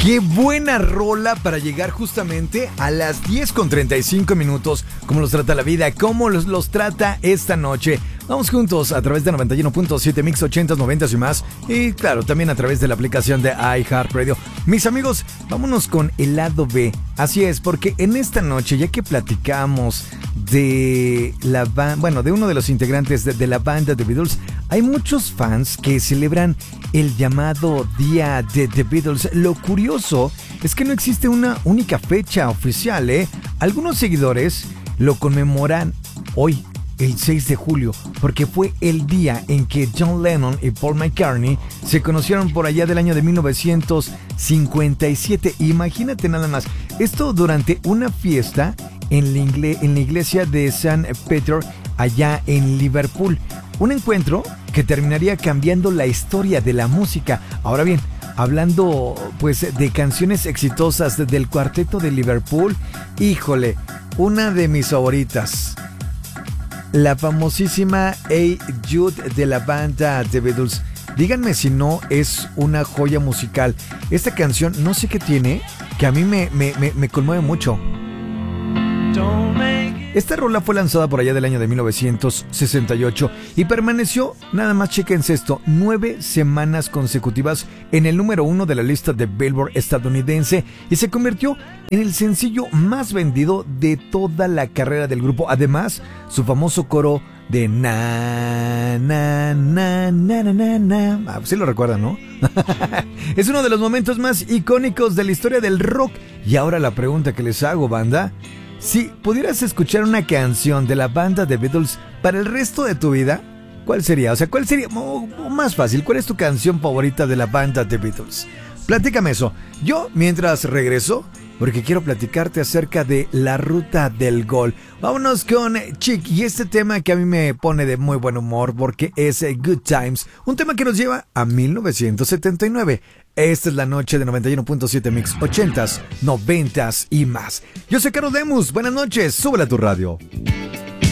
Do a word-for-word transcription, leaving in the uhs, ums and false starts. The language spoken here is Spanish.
Qué buena rola para llegar justamente a las diez con treinta y cinco minutos. ¿Cómo los trata la vida? ¿Cómo los, los trata esta noche? Vamos juntos a través de noventa y uno punto siete Mix ochentas, noventas y más. Y claro, también a través de la aplicación de iHeartRadio. Mis amigos, vámonos con el lado B. Así es, porque en esta noche, ya que platicamos de la banda, bueno, de uno de los integrantes de, de la banda The Beatles, hay muchos fans que celebran el llamado Día de The Beatles. Lo curioso es que no existe una única fecha oficial, ¿eh? Algunos seguidores lo conmemoran hoy, el seis de julio, porque fue el día en que John Lennon y Paul McCartney se conocieron por allá del año de mil novecientos cincuenta y siete. Imagínate nada más, esto durante una fiesta en la, igle- en la iglesia de San Peter, allá en Liverpool. Un encuentro que terminaría cambiando la historia de la música. Ahora bien, hablando pues de canciones exitosas del cuarteto de Liverpool, híjole, una de mis favoritas, la famosísima Hey Jude de la banda The Beatles. Díganme si no es una joya musical. Esta canción, no sé qué tiene, que a mí me, me, me, me conmueve mucho. Esta rola fue lanzada por allá del año de mil novecientos sesenta y ocho y permaneció, nada más chequense esto, nueve semanas consecutivas en el número uno de la lista de Billboard estadounidense y se convirtió en el sencillo más vendido de toda la carrera del grupo. Además, su famoso coro de na na na na na na na, ah, sí lo recuerdan, ¿no? Es uno de los momentos más icónicos de la historia del rock. Y ahora la pregunta que les hago, banda: si pudieras escuchar una canción de la banda The Beatles para el resto de tu vida, ¿cuál sería? O sea, ¿cuál sería? O, o más fácil, ¿cuál es tu canción favorita de la banda The Beatles? Platícame eso. Yo, mientras regreso, porque quiero platicarte acerca de la ruta del gol. Vámonos con Chic y este tema que a mí me pone de muy buen humor porque es Good Times, un tema que nos lleva a mil novecientos setenta y nueve. Esta es la noche de noventa y uno punto siete Mix ochentas, noventas y más. Yo soy Carlos Lemus, buenas noches, súbela a tu radio.